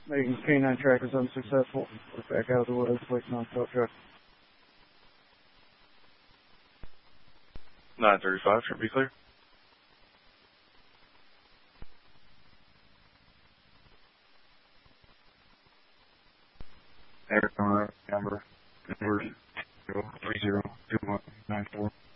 Making canine trackers unsuccessful. We're back out of the woods, waiting on tow truck. 935 should be clear. Arizona number 302194.